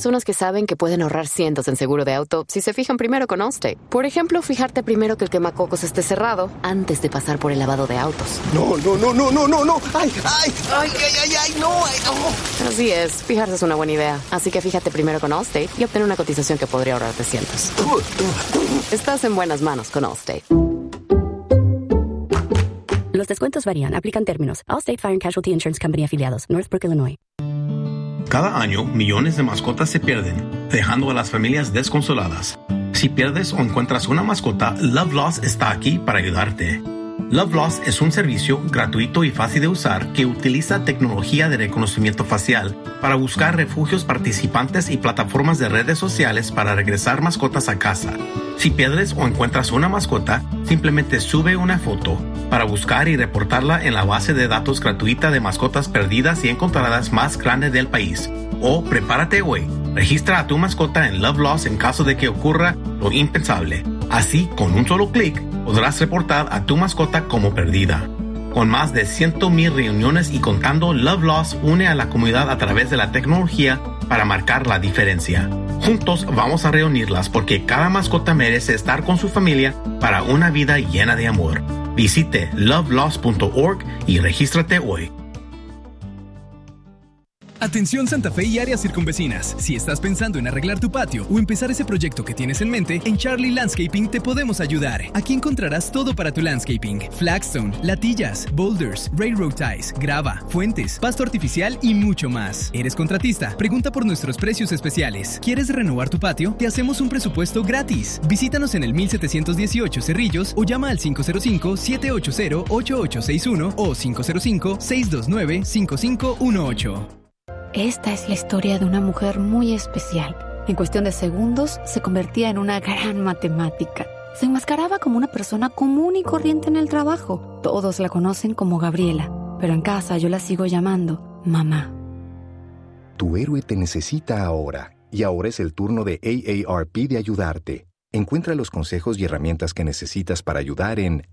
personas que saben que pueden ahorrar cientos en seguro de auto si se fijan primero con Allstate. Por ejemplo, fijarte primero que el quemacocos esté cerrado antes de pasar por el lavado de autos. No. ¡Ay, no! Así es, fijarse es una buena idea. Así que fíjate primero con Allstate y obtén una cotización que podría ahorrarte cientos. Estás en buenas manos con Allstate. Los descuentos varían. Aplican términos. Allstate Fire and Casualty Insurance Company afiliados. Northbrook, Illinois. Cada año, millones de mascotas se pierden, dejando a las familias desconsoladas. Si pierdes o encuentras una mascota, Love Lost está aquí para ayudarte. Love Lost es un servicio gratuito y fácil de usar que utiliza tecnología de reconocimiento facial para buscar refugios participantes y plataformas de redes sociales para regresar mascotas a casa. Si pierdes o encuentras una mascota, simplemente sube una foto para buscar y reportarla en la base de datos gratuita de mascotas perdidas y encontradas más grande del país. O prepárate hoy. Registra a tu mascota en Love Lost en caso de que ocurra lo impensable. Así, con un solo clic, podrás reportar a tu mascota como perdida. Con más de 100,000 reuniones y contando, Love Lost une a la comunidad a través de la tecnología para marcar la diferencia. Juntos vamos a reunirlas porque cada mascota merece estar con su familia para una vida llena de amor. Visite lovelost.org y regístrate hoy. Atención Santa Fe y áreas circunvecinas. Si estás pensando en arreglar tu patio o empezar ese proyecto que tienes en mente, en Charlie Landscaping te podemos ayudar. Aquí encontrarás todo para tu landscaping: flagstone, latillas, boulders, railroad ties, grava, fuentes, pasto artificial y mucho más. ¿Eres contratista? Pregunta por nuestros precios especiales. ¿Quieres renovar tu patio? Te hacemos un presupuesto gratis. Visítanos en el 1718 Cerrillos o llama al 505-780-8861 o 505-629-5518. Esta es la historia de una mujer muy especial. En cuestión de segundos, se convertía en una gran matemática. Se enmascaraba como una persona común y corriente en el trabajo. Todos la conocen como Gabriela, pero en casa yo la sigo llamando mamá. Tu héroe te necesita ahora, y ahora es el turno de AARP de ayudarte. Encuentra los consejos y herramientas que necesitas para ayudar en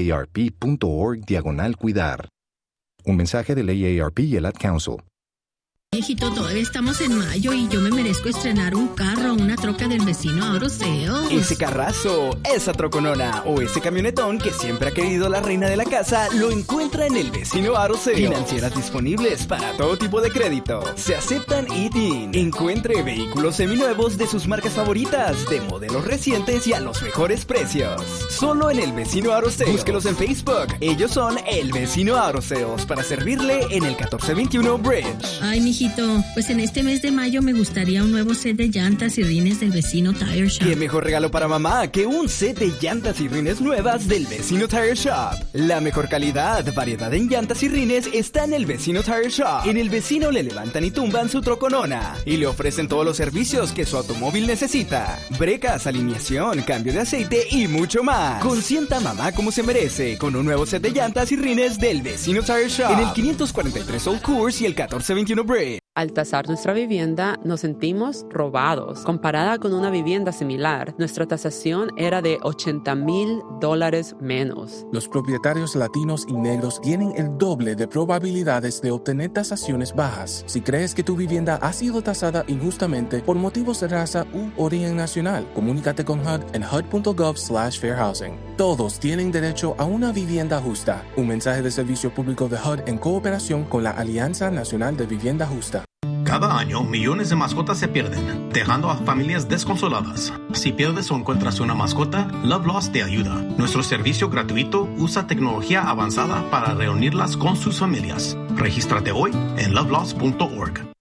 aarp.org/cuidar. Un mensaje del AARP y el Ad Council. Viejito, todavía estamos en mayo y yo me merezco estrenar un carro o una troca del vecino Agroseos. Ese carrazo, esa troconona o ese camionetón que siempre ha querido la reina de la casa lo encuentra en el vecino Agroseos. Financieras disponibles para todo tipo de crédito. Se aceptan ITIN. Encuentre vehículos seminuevos de sus marcas favoritas, de modelos recientes y a los mejores precios. Solo en el vecino Agroseos. Búsquelos en Facebook. Ellos son el vecino Agroseos para servirle en el 1421 Bridge. Ay, mijito, pues en este mes de mayo me gustaría un nuevo set de llantas y rines del vecino Tire Shop. ¿Qué mejor regalo para mamá que un set de llantas y rines nuevas del vecino Tire Shop? La mejor calidad, variedad en llantas y rines está en el vecino Tire Shop. En el vecino le levantan y tumban su troconona y le ofrecen todos los servicios que su automóvil necesita: brecas, alineación, cambio de aceite y mucho más. Consienta a mamá como se merece con un nuevo set de llantas y rines del vecino Tire Shop en el 543 Old Course y el 1421 Bridge. Al tasar nuestra vivienda, nos sentimos robados. Comparada con una vivienda similar, nuestra tasación era de $80,000 menos. Los propietarios latinos y negros tienen el doble de probabilidades de obtener tasaciones bajas. Si crees que tu vivienda ha sido tasada injustamente por motivos de raza u origen nacional, comunícate con HUD en hud.gov/fairhousing. Todos tienen derecho a una vivienda justa. Un mensaje de servicio público de HUD en cooperación con la Alianza Nacional de Vivienda Justa. Cada año, millones de mascotas se pierden, dejando a familias desconsoladas. Si pierdes o encuentras una mascota, Love Lost te ayuda. Nuestro servicio gratuito usa tecnología avanzada para reunirlas con sus familias. Regístrate hoy en lovelost.org.